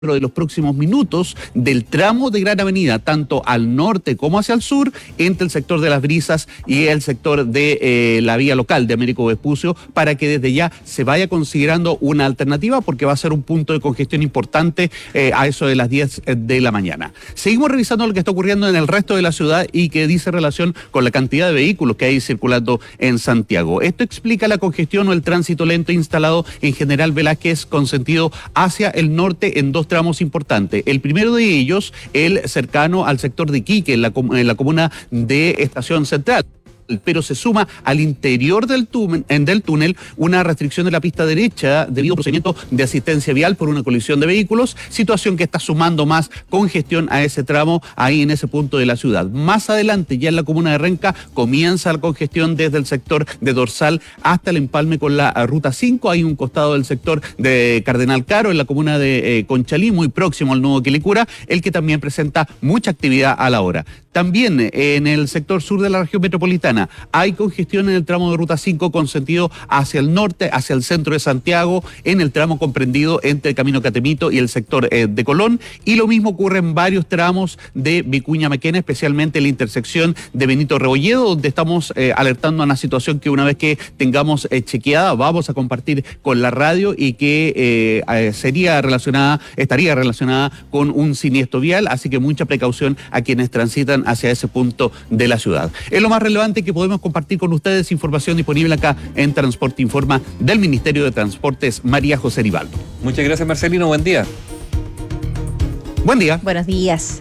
de los próximos minutos del tramo de Gran Avenida, tanto al norte como hacia el sur, entre el sector de Las Brisas y el sector de la vía local de Américo Vespucio, para que desde ya se vaya considerando una alternativa, porque va a ser un punto de congestión importante a eso de las 10 de la mañana. Seguimos revisando lo que está ocurriendo en el resto de la ciudad y que dice relación con la cantidad de vehículos que hay circulando en Santiago. Esto explica la congestión o el tránsito lento instalado en General Velázquez con sentido hacia el norte en dos tramos importantes. El primero de ellos, el cercano al sector de Iquique, en la comuna de Estación Central, pero se suma al interior del túnel una restricción de la pista derecha debido a un procedimiento de asistencia vial por una colisión de vehículos, situación que está sumando más congestión a ese tramo ahí en ese punto de la ciudad. Más adelante, ya en la comuna de Renca, comienza la congestión desde el sector de Dorsal hasta el empalme con la ruta 5. Hay un costado del sector de Cardenal Caro en la comuna de Conchalí, muy próximo al nudo Quilicura, el que también presenta mucha actividad a la hora. También en el sector sur de la región metropolitana hay congestión en el tramo de Ruta 5 con sentido hacia el norte, hacia el centro de Santiago, en el tramo comprendido entre el Camino Catemito y el sector de Colón. Y lo mismo ocurre en varios tramos de Vicuña Maquena, especialmente en la intersección de Benito Rebolledo, donde estamos alertando a una situación que una vez que tengamos chequeada vamos a compartir con la radio y que estaría relacionada con un siniestro vial, así que mucha precaución a quienes transitan hacia ese punto de la ciudad. Es lo más relevante que podemos compartir con ustedes, información disponible acá en Transporte Informa del Ministerio de Transportes, María José Rivaldo. Muchas gracias, Marcelino, buen día. Buen día. Buenos días.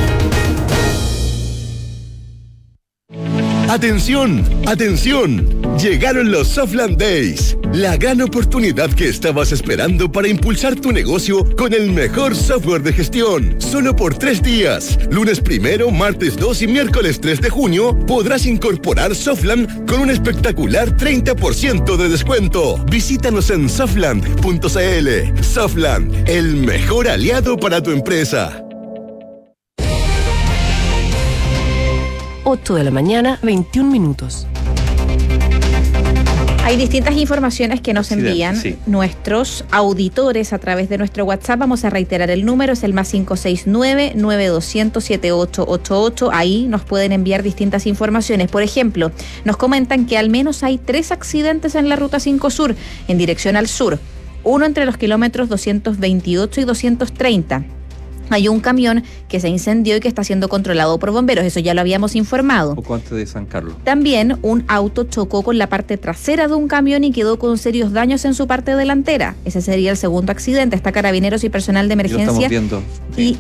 ¡Atención! ¡Atención! Llegaron los Softland Days, la gran oportunidad que estabas esperando para impulsar tu negocio con el mejor software de gestión. Solo por 3 días, lunes 1, martes 2 y miércoles 3 de junio, podrás incorporar Softland con un espectacular 30% de descuento. Visítanos en softland.cl. Softland, el mejor aliado para tu empresa. 8 de la mañana, 21 minutos. Hay distintas informaciones que nos envían nuestros auditores a través de nuestro WhatsApp. Vamos a reiterar el número, es el más 569-9200-7888. Ahí nos pueden enviar distintas informaciones. Por ejemplo, nos comentan que al menos hay 3 accidentes en la Ruta 5 Sur, en dirección al sur. Uno entre los kilómetros 228 y 230. Hay un camión que se incendió y que está siendo controlado por bomberos, eso ya lo habíamos informado. Un poco antes de San Carlos. También un auto chocó con la parte trasera de un camión y quedó con serios daños en su parte delantera. Ese sería el segundo accidente. Está Carabineros y personal de emergencia. Lo estamos viendo.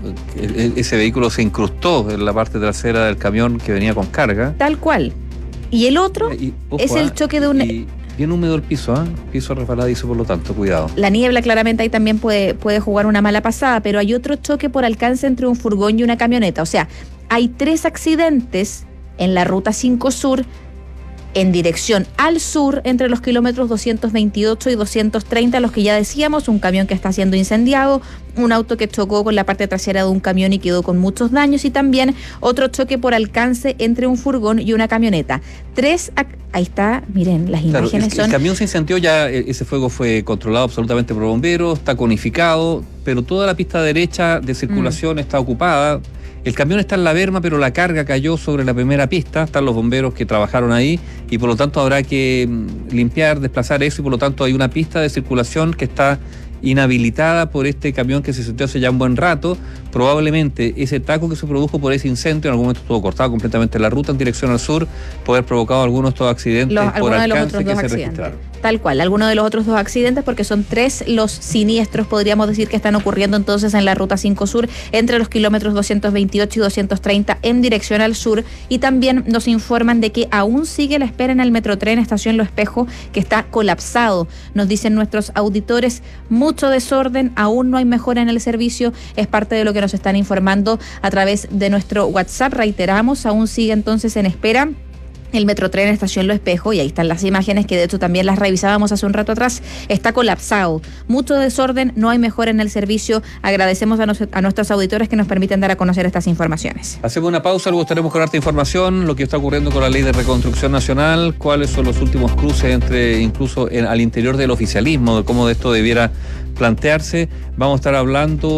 Ese vehículo se incrustó en la parte trasera del camión que venía con carga. Tal cual. Y el otro es el choque de un... Bien húmedo el piso, piso resbaladizo, por lo tanto, cuidado. La niebla claramente ahí también puede jugar una mala pasada, pero hay otro choque por alcance entre un furgón y una camioneta. O sea, hay 3 accidentes en la Ruta 5 Sur en dirección al sur entre los kilómetros 228 y 230, los que ya decíamos, un camión que está siendo incendiado, un auto que chocó con la parte trasera de un camión y quedó con muchos daños, y también otro choque por alcance entre un furgón y una camioneta. Ahí está, miren, las imágenes son... El camión se incendió, ya ese fuego fue controlado absolutamente por bomberos, está conificado, pero toda la pista derecha de circulación está ocupada. El camión está en la berma, pero la carga cayó sobre la primera pista. Están los bomberos que trabajaron ahí y por lo tanto habrá que limpiar, desplazar eso, y por lo tanto hay una pista de circulación que está inhabilitada por este camión que se incendió hace ya un buen rato. Probablemente ese taco que se produjo por ese incendio en algún momento estuvo cortado completamente la ruta en dirección al sur, puede haber provocado algunos de estos accidentes por alcance que se registraron. Tal cual, algunos de los otros 2 accidentes, porque son 3 los siniestros, podríamos decir, que están ocurriendo entonces en la Ruta 5 Sur, entre los kilómetros 228 y 230 en dirección al sur. Y también nos informan de que aún sigue la espera en el Metrotren Estación Lo Espejo, que está colapsado. Nos dicen nuestros auditores, mucho desorden, aún no hay mejora en el servicio, es parte de lo que nos están informando a través de nuestro WhatsApp. Reiteramos, aún sigue entonces en espera El Metrotren Estación Lo Espejo, y ahí están las imágenes que de hecho también las revisábamos hace un rato atrás, está colapsado. Mucho desorden, no hay mejora en el servicio. Agradecemos a nuestros auditores que nos permiten dar a conocer estas informaciones. Hacemos una pausa, luego estaremos con harta información, lo que está ocurriendo con la Ley de Reconstrucción Nacional, cuáles son los últimos cruces incluso al interior del oficialismo, de cómo esto debiera plantearse. Vamos a estar hablando